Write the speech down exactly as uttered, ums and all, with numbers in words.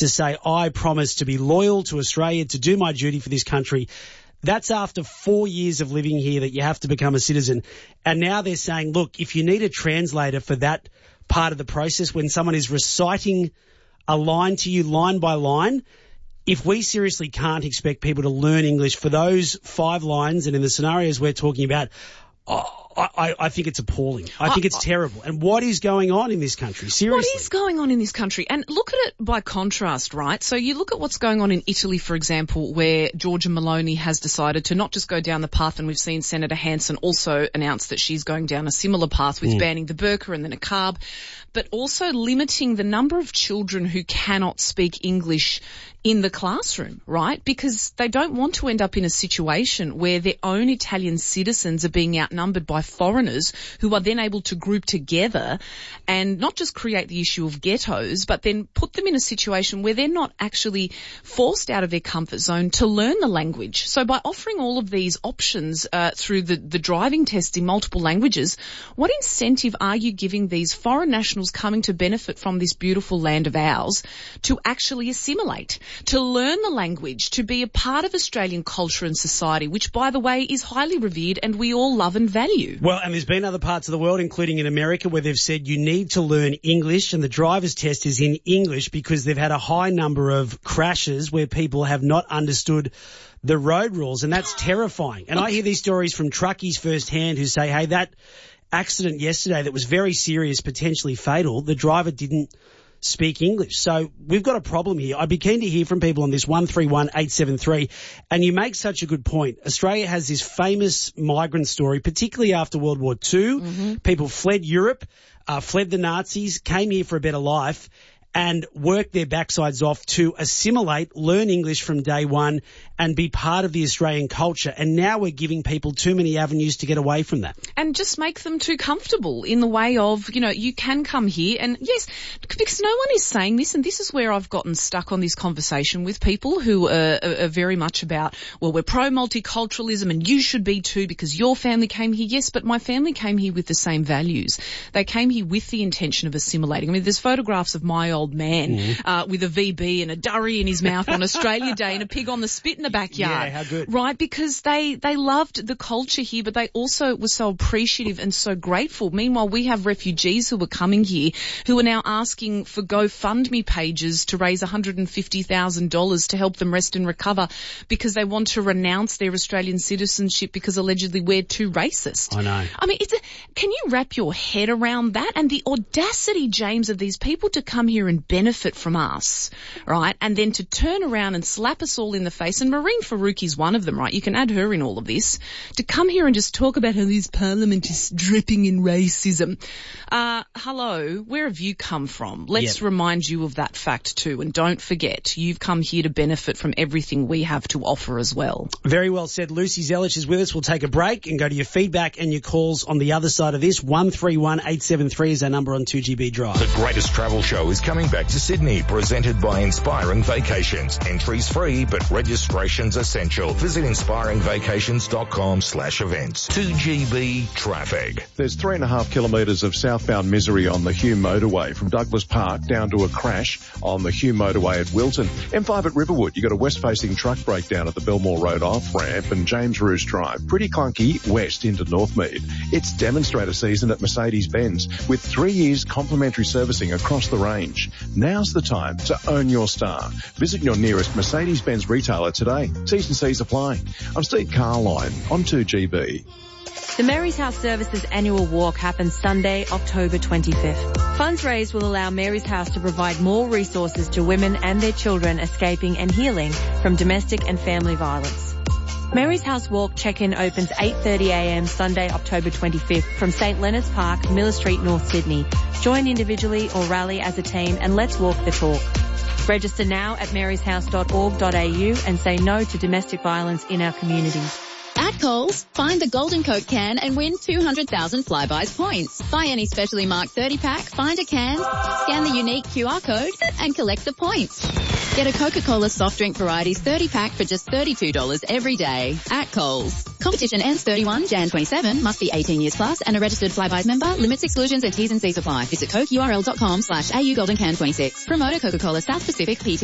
to say, I promise to be loyal to Australia, to do my duty for this country. That's after four years of living here that you have to become a citizen. And now they're saying, look, if you need a translator for that part of the process, when someone is reciting a line to you line by line, if we seriously can't expect people to learn English for those five lines and in the scenarios we're talking about, oh, I, I think it's appalling. I think it's terrible. And what is going on in this country? Seriously. What is going on in this country? And look at it by contrast, right? So you look at what's going on in Italy, for example, where Giorgia Meloni has decided to not just go down the path, and we've seen Senator Hanson also announce that she's going down a similar path with mm. banning the burqa and the niqab, but also limiting the number of children who cannot speak English in the classroom, right? Because they don't want to end up in a situation where their own Italian citizens are being outnumbered by foreigners who are then able to group together and not just create the issue of ghettos, but then put them in a situation where they're not actually forced out of their comfort zone to learn the language. So by offering all of these options uh, through the, the driving test in multiple languages, what incentive are you giving these foreign nationals coming to benefit from this beautiful land of ours to actually assimilate, to learn the language, to be a part of Australian culture and society, which, by the way, is highly revered and we all love and value? Well, and there's been other parts of the world, including in America, where they've said you need to learn English, and the driver's test is in English because they've had a high number of crashes where people have not understood the road rules, and that's terrifying. And I hear these stories from truckies firsthand who say, hey, that accident yesterday that was very serious, potentially fatal, the driver didn't speak English. So we've got a problem here. I'd be keen to hear from people on this one three one eight seven three. And you make such a good point. Australia has this famous migrant story, particularly after World War Two. Mm-hmm. People fled Europe, uh, fled the Nazis, came here for a better life, and work their backsides off to assimilate, learn English from day one, and be part of the Australian culture. And now we're giving people too many avenues to get away from that. And just make them too comfortable in the way of, you know, you can come here. And yes, because no one is saying this, and this is where I've gotten stuck on this conversation with people who are, are, are very much about, well, we're pro-multiculturalism and you should be too because your family came here. Yes, but my family came here with the same values. They came here with the intention of assimilating. I mean, there's photographs of my old man mm. uh, with a V B and a durry in his mouth on Australia Day and a pig on the spit in the backyard. Yeah, how good. Right, because they, they loved the culture here, but they also were so appreciative and so grateful. Meanwhile, we have refugees who are coming here who are now asking for GoFundMe pages to raise one hundred fifty thousand dollars to help them rest and recover because they want to renounce their Australian citizenship because allegedly we're too racist. I know. I mean, it's a, can you wrap your head around that? And the audacity, James, of these people to come here and benefit from us, right? And then to turn around and slap us all in the face. And Marine Faruqi's one of them, right? You can add her in all of this. To come here and just talk about how this parliament is dripping in racism. Uh, hello, where have you come from? Let's yep. remind you of that fact too. And don't forget, you've come here to benefit from everything we have to offer as well. Very well said. Lucy Zelich is with us. We'll take a break and go to your feedback and your calls on the other side of this. one three one eight seven three is our number on two G B Drive. The greatest travel show is coming back to Sydney, presented by Inspiring Vacations. Entries free, but registration's essential. Visit inspiringvacations.com slash events. two G B traffic. There's three and a half kilometres of southbound misery on the Hume motorway from Douglas Park down to a crash on the Hume motorway at Wilton. M five at Riverwood, you've got a west-facing truck breakdown at the Belmore Road off-ramp and James Roos Drive. Pretty clunky west into Northmead. It's demonstrator season at Mercedes-Benz with three years complimentary servicing across the range. Now's the time to own your star. Visit your nearest Mercedes-Benz retailer today. T's and C's apply. I'm Steve Carline on two G B. The Mary's House Services annual walk happens Sunday, October twenty-fifth. Funds raised will allow Mary's House to provide more resources to women and their children escaping and healing from domestic and family violence. Mary's House Walk check-in opens eight thirty a m Sunday, October twenty-fifth from St Leonard's Park, Miller Street, North Sydney. Join individually or rally as a team and let's walk the talk. Register now at marys house dot org dot a u and say no to domestic violence in our community. At Coles, find the Golden Coke can and win two hundred thousand Flybuys points. Buy any specially marked thirty pack, find a can, scan the unique Q R code and collect the points. Get a Coca-Cola soft drink varieties thirty pack for just thirty-two dollars every day at Coles. Competition ends thirty-first of January twenty-seven. Must be eighteen years plus and a registered Flybuys member. Limits, exclusions and T's and C's apply. Visit coke U R L dot com slash A U Golden Can twenty-six. Promoter Coca-Cola South Pacific P T.